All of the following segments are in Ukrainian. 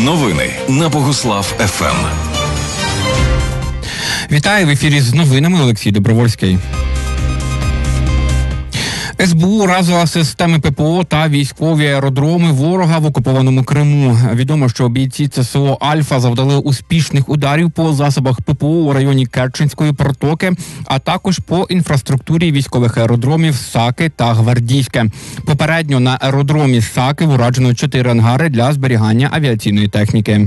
Новини на Богуслав ФМ. Вітаю, в ефірі з новинами Олексій Добровольський. СБУ разила системи ППО та військові аеродроми ворога в окупованому Криму. Відомо, що бійці ЦСО «Альфа» завдали успішних ударів по засобах ППО у районі Керченської протоки, а також по інфраструктурі військових аеродромів Саки та Гвардійське. Попередньо на аеродромі Саки уражено 4 ангари для зберігання авіаційної техніки.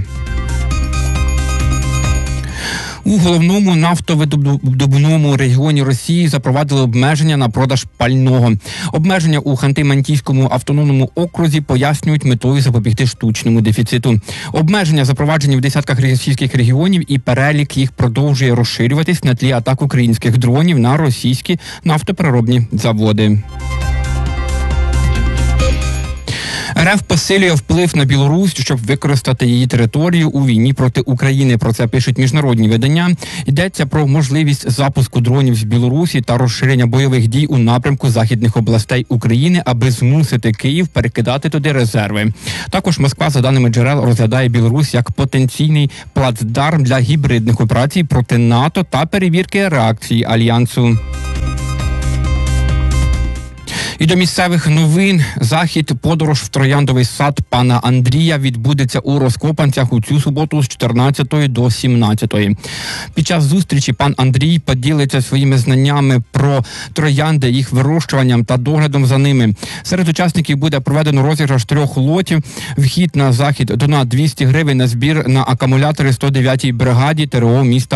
У головному нафтовидобувному регіоні Росії запровадили обмеження на продаж пального. Обмеження у Ханти-Мансійському автономному окрузі пояснюють метою запобігти штучному дефіциту. Обмеження запроваджені в десятках російських регіонів, і перелік їх продовжує розширюватись на тлі атак українських дронів на російські нафтопереробні заводи. РФ посилює вплив на Білорусь, щоб використати її територію у війні проти України. Про це пишуть міжнародні видання. Йдеться про можливість запуску дронів з Білорусі та розширення бойових дій у напрямку західних областей України, аби змусити Київ перекидати туди резерви. Також Москва, за даними джерел, розглядає Білорусь як потенційний плацдарм для гібридних операцій проти НАТО та перевірки реакції Альянсу. І до місцевих новин. Захід «Подорож в трояндовий сад пана Андрія» відбудеться у Розкопанцях у цю суботу з 14 до 17. Під час зустрічі пан Андрій поділиться своїми знаннями про троянди, їх вирощуванням та доглядом за ними. Серед учасників буде проведено розіграш 3 лотів. Вхід на захід донат 200 гривень на збір на акумулятори 109-й бригаді ТРО міста